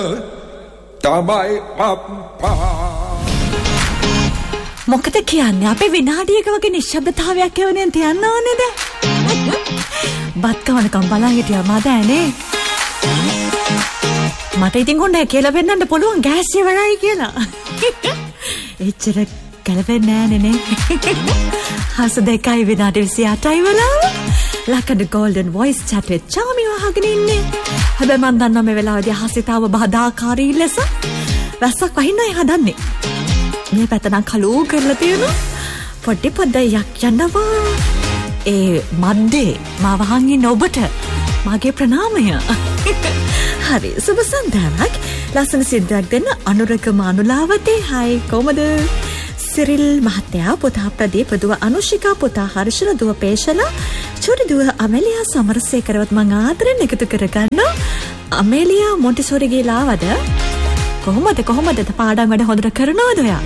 තමයි අප්පා. මොකද කියන්නේ අපේ විනාඩියක වගේ නිශ්ශබ්දතාවයක් එවනෙන් තියන්න ඕනේද? බත් කවනකම් බලන් හිටියා මද ඇනේ. මට ඉතින් හොඳයි කියලා වෙන්නන්න පුළුවන් ගෑස් ඉවරයි කියලා. එච්චර කලවෙන්නේ නෑනේ. හස 2 විනාඩි 28යි වෙලාව. ලකඩ golden voice chat with Chami වහගෙන ඉන්නේ. හැබැයි මන් දන්නවා මේ වෙලාවේදී හසිතාව බාධාකාරී ලෙස වැස්සක් වහින්නයි හදන්නේ. මේ පැත්තනම් කලෝ කරලා තියෙනවා. පොඩ්ඩක් යනවා. ඒ මන්දේ මා වහන් ඉන්න ඔබට මගේ ප්‍රණාමය. හරි සුබ සන්ධානක්. ලස්සන සිද්දක් දෙන්න අනුරක මානුලාවතේ. හයි කොහමද? සිරිල් මහත්තයා, පුතා ප්‍රදීප, දුව අනුෂිකා, පුතා හර්ෂණ, දුව පේශලා, චුටි දුව අමෙලියා සමරසේකරවත් මං ආදරෙන් එකතු කරගන්නවා. අමෙලියා මොන්ටිසෝරි ගිහලා ආවද? කොහොමද පාඩම් වැඩ හොඳට කරනවද ඔයා?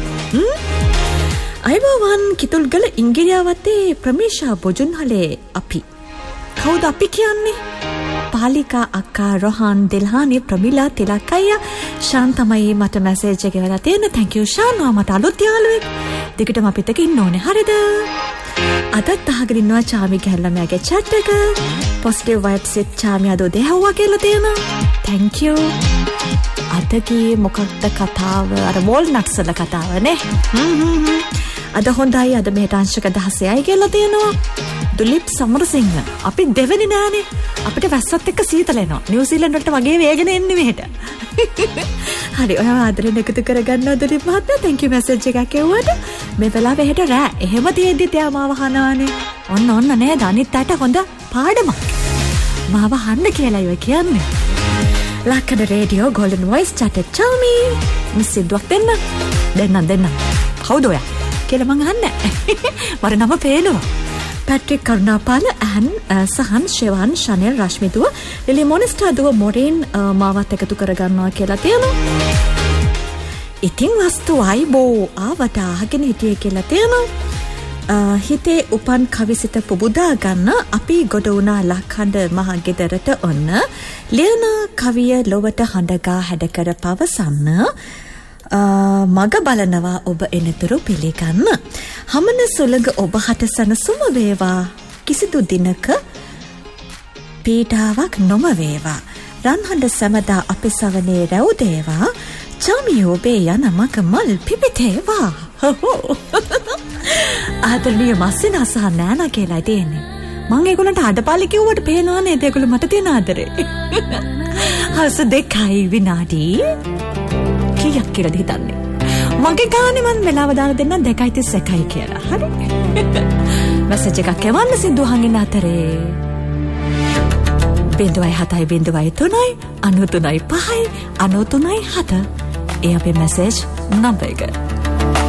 අයිබෝවන් කිතුල්ගල ඉංගිරියාවතේ ප්‍රමේෂා බොජුන්හලේ අපි. කවුද අපි කියන්නේ? පාලිකා අක්කා, රොහන්, දිල්හානි, ප්‍රමිලා, තිලක්කයියා, ශාන් තමයි මට මැසේජ් එක වෙලා තියෙන. thank you Shan. මට අලුත් යාළුවෙක්. දෙකටම අපිට ඉන්න ඕනේ. හරිද? අදත් අහගෙන ඉන්නවා චාමි ගහලා මගේ chat එක. positive vibes with චාමි අද දෙහුවා කියලා තියෙනවා. thank you. අදගේ මොකක්ද කතාව? අර walnuts වල කතාව නේ. අද හොඳයි. අද මෙහෙට අංශක 16යි කියලා තියෙනවා. දුලිප් සමරසිංහ අපි දෙවෙනි නෑනේ. අපිට වැස්සත් එක්ක සීතල එනවා. නිව්සීලන්ත වලට වගේ වේගෙන එන්නේ මෙහෙට. හරි ඔයාව ආදරෙන් එකතු කරගන්නවා දුලිප් මහත්මයා. thank you message එකක් එවුවට. මේ වෙලාවේ හෙට රෑ එහෙම තියෙද්දි තියා මාව අහනවානේ. ඔන්න නේද අනිත් අයට හොඳ පාඩමක්. මාව අහන්න කියලායි ඔය කියන්නේ. ලක්කඩ radio golden voice chat with Chami. මිසිද්දුවක් දෙන්න. කවුද ඔයා කියලා මං අහන්නේ. මට නම පේනවා. පැට්‍රික් කරුණාපාල, ඇන් සහන්, ශෙවන්, ශනෙල්, රශ්මි දුව, ලිලි මොනිස්ටා දුව, මොරින් මාවත් එකතු කරගන්නවා කියලා තියෙනවා. ඉතින් වස්තු අයිබෝ ආවට අහගෙන හිටියේ කියලා තියෙනවා. හිතේ උපන් කවිසිත පුබුදා ගන්න අපි ගොඩ වුණා ලක්හඬ මහ ගෙදරට ඔන්න. ලියන කවිය ලොවට හඬගා හැඩකර පවසන්න. මග බලනවා ඔබ එනතුරු පිළිගන්න. හමන සුළඟ ඔබ හට සනසුම වේවා. කිසිදු දිනක පීඩාවක් නොම වේවා. රන්හඬ සැමදා අපේ සවනේ රැවුදේවා. චාමි ඔබේ යන මග මල් පිපිතේවා. ආදරණීය මස්සිනා සහ නෑනා කියලා තියෙන්නේ. මං ඒගොල්ලන්ට අඩපාලි කිව්වට පේනවා නේද ඒගොල්ලෝ මට තියෙන ආදරේ. හවස 2 විනාඩි කීයක් කියලාද හිතන්නේ? මගේ ගානේ මන් වෙලාව දාලා දෙන්නම් 2:31 කියලා. හරි. මැසේජ් එකක් එවන්න සින්දු අහගෙන අතරේ 0.7 93.5 93.7 ඒ අපේ මැසේජ් නම්බර් එක.